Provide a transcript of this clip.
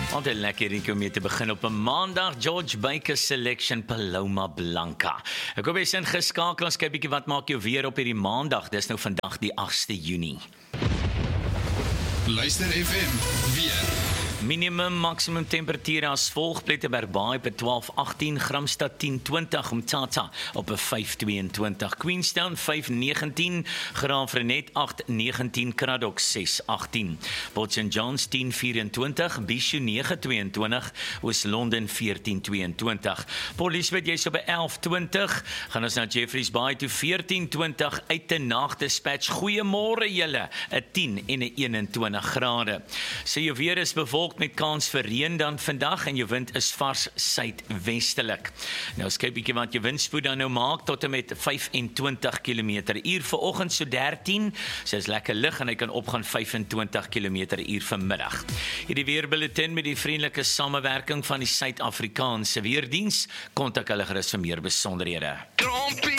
Altijd lekker om mee te begin op 'n maandag. George Baker Selection Paloma Blanca. Ek hoop jy is ingeskakel. Ons kyk bietjie wat maak jou weer op hierdie maandag. Dis nou vandag die 8de Junie. Luister FM weer. Minimum maksimum temperatuur as volg: Plettenberg Baai op 12-18, Gramstad 10-20, Umtata op 5-22, Queenstown 5-19, Graafrenet 8-19, Kraddock 6-18, Port St Johns 10-24, Bishu 9-22, Oos-London 14-22, Port Elizabeth jy's op 11-20, gaan ons na Jeffreys Bay toe 14-20, uit te Nag Dispatch, goeiemôre julle, 'n 10 en 'n 21 grade. So jou weer is bewolk met kans vir reën dan vandag en jou wind is vars suidwestelik. Nou ons kyk bietjie wat jou windspoed dan nou maak tot en met 25 km/h vanoggend, so 13, so is lekker lig en hy kan opgaan 25 km/h vanmiddag. Hierdie weerbulletin met die vriendelike samewerking van die Suid-Afrikaanse Weerdiens, kontak hulle gerus vir meer besonderhede. Trompie